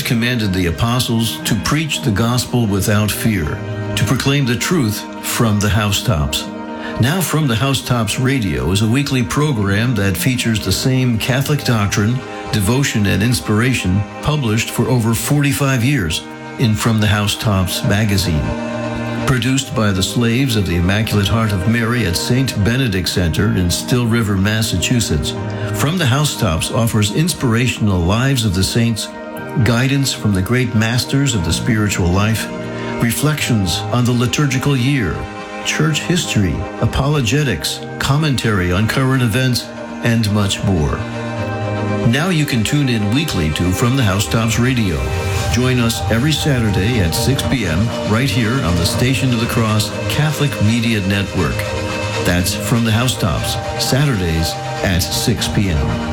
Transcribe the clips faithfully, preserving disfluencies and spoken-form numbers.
Christ commanded the apostles to preach the gospel without fear, to proclaim the truth from the housetops. Now From the Housetops Radio is a weekly program that features the same Catholic doctrine, devotion, and inspiration published for over forty-five years in From the Housetops magazine. Produced by the Slaves of the Immaculate Heart of Mary at Saint Benedict Center in Still River, Massachusetts, From the Housetops offers inspirational lives of the saints, guidance from the great masters of the spiritual life, reflections on the liturgical year, church history, apologetics, commentary on current events, and much more. Now you can tune in weekly to From the Housetops Radio. Join us every Saturday at six p.m. right here on the Station of the Cross Catholic Media Network. That's From the Housetops, Saturdays at six p.m.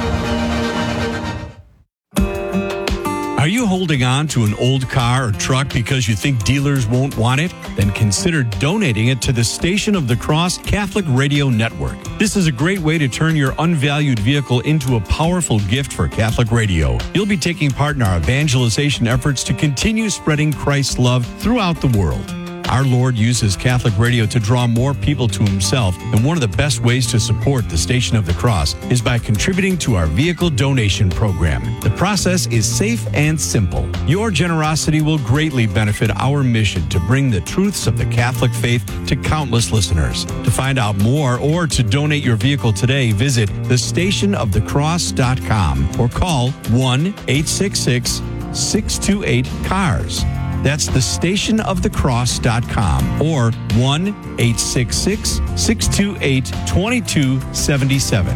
Are you holding on to an old car or truck because you think dealers won't want it? Then consider donating it to the Station of the Cross Catholic Radio Network. This is a great way to turn your unvalued vehicle into a powerful gift for Catholic radio. You'll be taking part in our evangelization efforts to continue spreading Christ's love throughout the world. Our Lord uses Catholic radio to draw more people to himself, and one of the best ways to support the Station of the Cross is by contributing to our vehicle donation program. The process is safe and simple. Your generosity will greatly benefit our mission to bring the truths of the Catholic faith to countless listeners. To find out more or to donate your vehicle today, visit the station of the cross dot com or call one eight six six, six two eight, C A R S. That's the station of the cross dot com or one eight six six, six two eight, two two seven seven.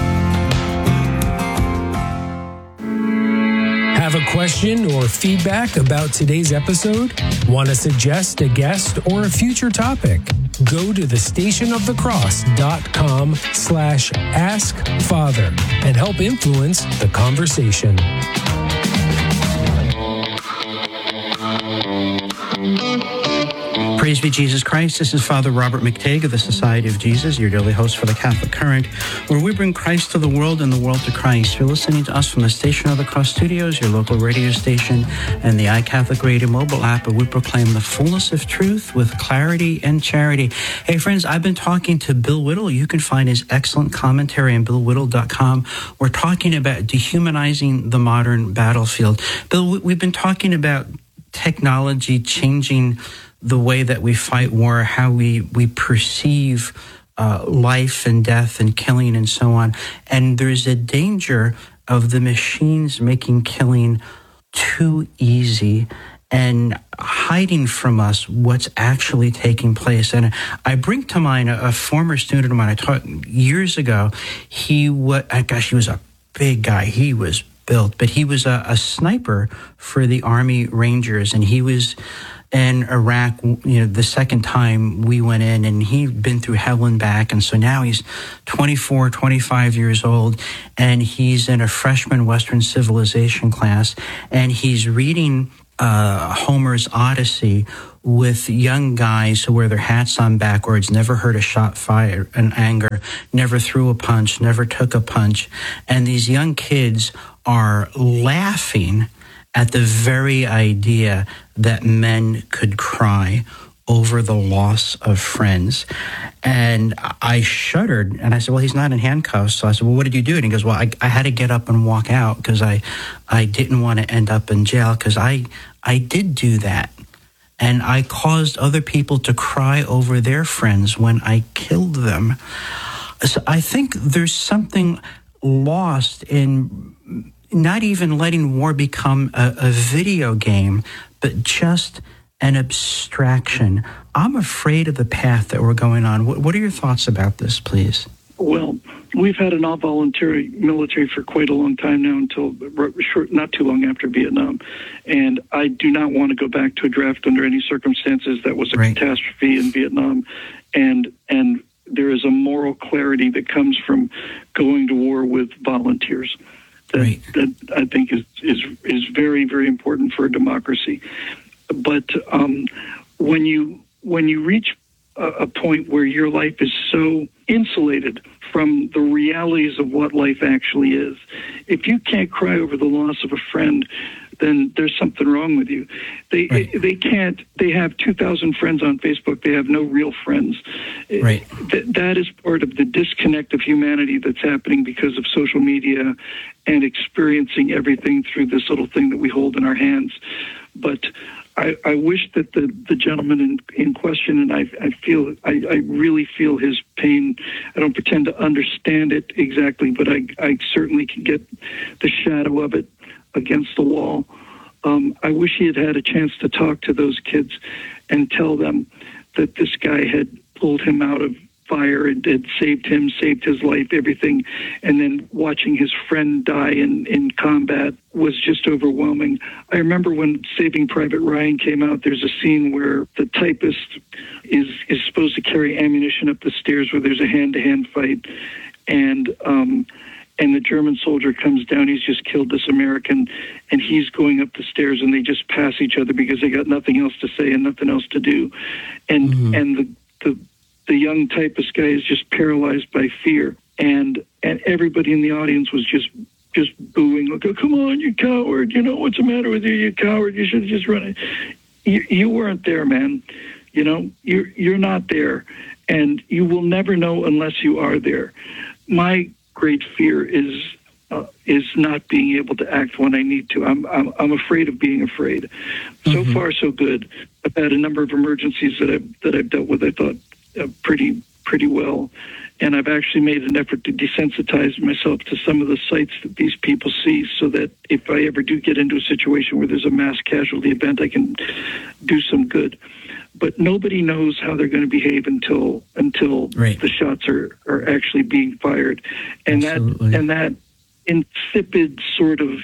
Have a question or feedback about today's episode? Want to suggest a guest or a future topic? Go to the station of the cross dot com slash ask father and help influence the conversation. Praise be Jesus Christ. This is Father Robert McTague of the Society of Jesus, your daily host for the Catholic Current, where we bring Christ to the world and the world to Christ. You're listening to us from the Station of the Cross Studios, your local radio station, and the iCatholic Radio mobile app, where we proclaim the fullness of truth with clarity and charity. Hey, friends, I've been talking to Bill Whittle. You can find his excellent commentary on bill whittle dot com. We're talking about dehumanizing the modern battlefield. Bill, we've been talking about technology changing the way that we fight war, how we, we perceive uh, life and death and killing and so on. And there's a danger of the machines making killing too easy and hiding from us what's actually taking place. And I bring to mind a, a former student of mine I taught years ago. He was, gosh, he was a big guy. He was built, but he was a, a sniper for the Army Rangers, and he was in Iraq, you know, the second time we went in, and he'd been through hell and back. And so now he's twenty-four, twenty-five years old, and he's in a freshman Western civilization class, and he's reading uh, Homer's Odyssey with young guys who wear their hats on backwards, never heard a shot fired in anger, never threw a punch, never took a punch. And these young kids are laughing at the very idea that men could cry over the loss of friends. And I shuddered, and I said, well, he's not in handcuffs. So I said, well, what did you do? And he goes, well, I, I had to get up and walk out because I, I didn't want to end up in jail, because I, I did do that. And I caused other people to cry over their friends when I killed them. So I think there's something lost in not even letting war become a, a video game, but just an abstraction. I'm afraid of the path that we're going on. What, what are your thoughts about this, please? Well, we've had an all-voluntary military for quite a long time now, until short, not too long after Vietnam. And I do not want to go back to a draft under any circumstances. That was a right. catastrophe in Vietnam. And and there is a moral clarity that comes from going to war with volunteers. That, right. that I think is, is is very, very important for a democracy. But um, when you when you reach a, a point where your life is so insulated from the realities of what life actually is, if you can't cry over the loss of a friend then there's something wrong with you. They right. they can't. They have two thousand friends on Facebook. They have no real friends. Right. Th- that is part of the disconnect of humanity that's happening because of social media and experiencing everything through this little thing that we hold in our hands. But I, I wish that the, the gentleman in, in question, and I, I feel, I, I really feel his pain. I don't pretend to understand it exactly, but I, I certainly can get the shadow of it against the wall. Um, I wish he had had a chance to talk to those kids and tell them that this guy had pulled him out of fire and had saved him, saved his life, everything. And then watching his friend die in, in combat was just overwhelming. I remember when Saving Private Ryan came out, there's a scene where the typist is, is supposed to carry ammunition up the stairs where there's a hand-to-hand fight. And, um, and the German soldier comes down, he's just killed this American, and he's going up the stairs, and they just pass each other because they got nothing else to say and nothing else to do. And, mm-hmm. and the, the, The young typist guy is just paralyzed by fear, and and everybody in the audience was just just booing, like, oh, come on, you coward! You know what's the matter with you, you coward? You should have just run it. You, you weren't there, man. You know, you're you're not there, and you will never know unless you are there. My great fear is uh, is not being able to act when I need to. I'm I'm, I'm afraid of being afraid. So mm-hmm. far, so good. I've had a number of emergencies that I've that I've dealt with. I thought. Uh, pretty pretty well, and I've actually made an effort to desensitize myself to some of the sights that these people see, so that if I ever do get into a situation where there's a mass casualty event, I can do some good. But nobody knows how they're going to behave until until right. the shots are, are actually being fired, and Absolutely. that and that insipid sort of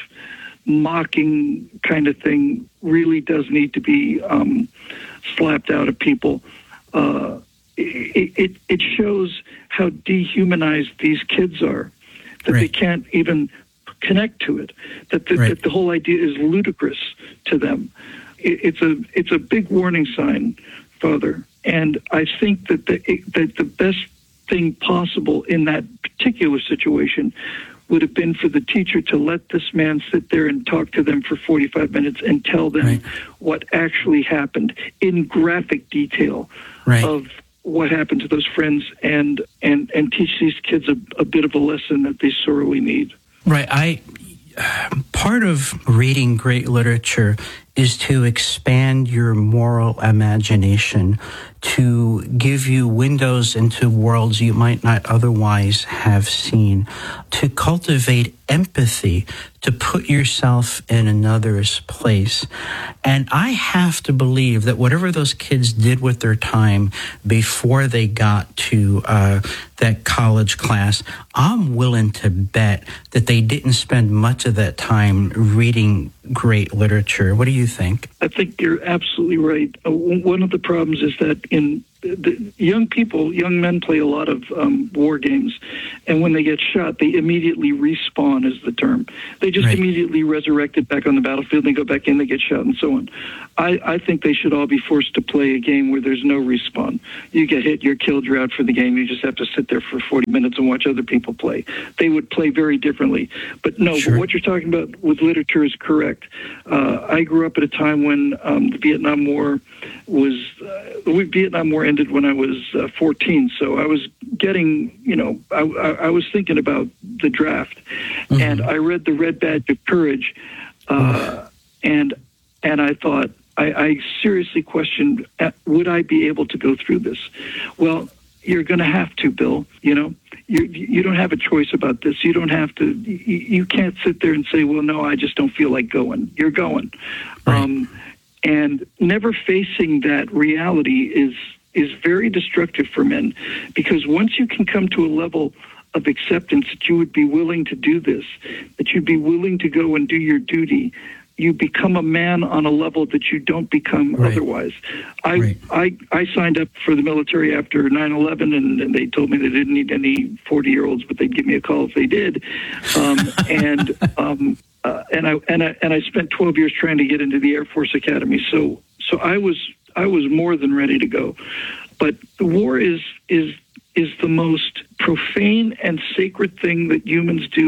mocking kind of thing really does need to be um, slapped out of people. Uh, It, it it shows how dehumanized these kids are, that right. they can't even connect to it, that the, right. that the whole idea is ludicrous to them. It, it's a it's a big warning sign, Father. And I think that the it, that the best thing possible in that particular situation would have been for the teacher to let this man sit there and talk to them for forty-five minutes and tell them right. what actually happened in graphic detail right. of what happened to those friends, and and and teach these kids a, a bit of a lesson that they sorely need. Right. I part of reading great literature is to expand your moral imagination, to give you windows into worlds you might not otherwise have seen, to cultivate empathy, to put yourself in another's place. And I have to believe that whatever those kids did with their time before they got to uh, that college class, I'm willing to bet that they didn't spend much of that time reading great literature. What do you think? I think you're absolutely right. Uh, one of the problems is that in the young people, young men play a lot of um, war games, and when they get shot, they immediately respawn, is the term. They just right. immediately resurrected back on the battlefield, they go back in, they get shot, and so on. I, I think they should all be forced to play a game where there's no respawn. You get hit, you're killed, you're out for the game, you just have to sit there for forty minutes and watch other people play. They would play very differently. But no, sure. but what you're talking about with literature is correct. Uh, I grew up at a time when um, the Vietnam War was, uh, the Vietnam War ended when I was uh, fourteen, so I was getting, you know, I, I, I was thinking about the draft, mm-hmm. and I read the Red Badge of Courage, uh, and and I thought, I, I seriously questioned, uh, would I be able to go through this? Well, you're going to have to, Bill. You know, you you don't have a choice about this. You don't have to. You, you can't sit there and say, well, no, I just don't feel like going. You're going, right. um, and never facing that reality is. is very destructive for men, because once you can come to a level of acceptance that you would be willing to do this, that you'd be willing to go and do your duty, you become a man on a level that you don't become right. otherwise. I, right. I I signed up for the military after nine eleven, and, and they told me they didn't need any forty-year-olds, but they'd give me a call if they did. Um, and um, uh, and I and I and I spent twelve years trying to get into the Air Force Academy. So so I was. I was more than ready to go. But the war is is is the most profane and sacred thing that humans do,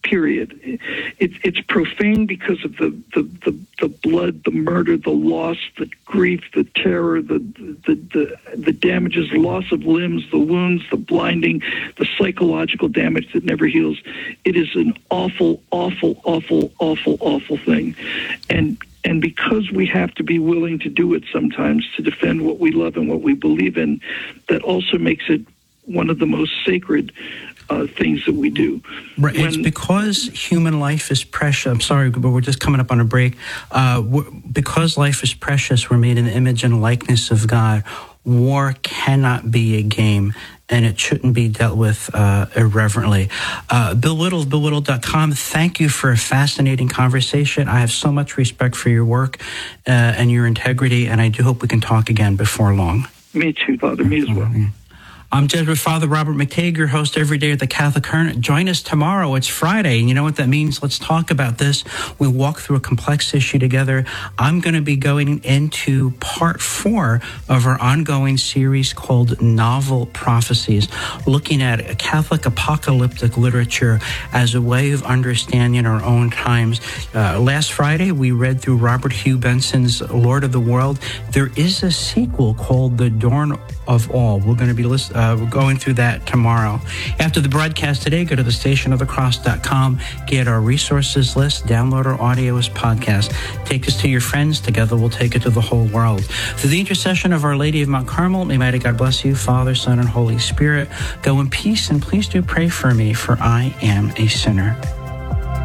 period. It, it's profane because of the, the, the, the blood, the murder, the loss, the grief, the terror, the, the, the, the damages, the loss of limbs, the wounds, the blinding, the psychological damage that never heals. It is an awful, awful, awful, awful, awful thing. And And because we have to be willing to do it sometimes to defend what we love and what we believe in, that also makes it one of the most sacred uh, things that we do. Right. When, it's because human life is precious. I'm sorry, but we're just coming up on a break. Uh, because life is precious, we're made in the image and likeness of God. War cannot be a game, and it shouldn't be dealt with uh, irreverently. Uh, Bill Whittle, bill whittle dot com, thank you for a fascinating conversation. I have so much respect for your work uh, and your integrity, and I do hope we can talk again before long. Me too, Father. Me as well. I'm Jesuit Father Robert McTague, your host every day at the Catholic Current. Join us tomorrow. It's Friday, and you know what that means? Let's talk about this. We walk through a complex issue together. I'm going to be going into part four of our ongoing series called Novel Prophecies, looking at Catholic apocalyptic literature as a way of understanding our own times. Uh, last Friday, we read through Robert Hugh Benson's Lord of the World. There is a sequel called The Dawn of All. We're going to be list, uh, going through that tomorrow. After the broadcast today, go to the station of the cross dot com, get our resources list, download our audio as podcast. Take us to your friends. Together we'll take it to the whole world. Through the intercession of Our Lady of Mount Carmel, may mighty God bless you, Father, Son, and Holy Spirit. Go in peace, and please do pray for me, for I am a sinner.